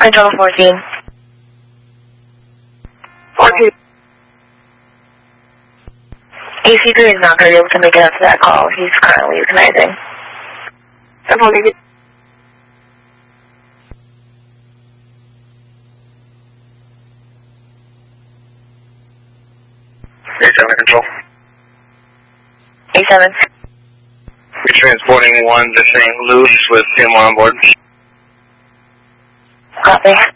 Control 14. 14. AC3 is not going to be able to make it up to that call. He's currently euthanizing. Definitely. A7 control. A7. You're transporting 1 to St. Louis with him on board. Copy.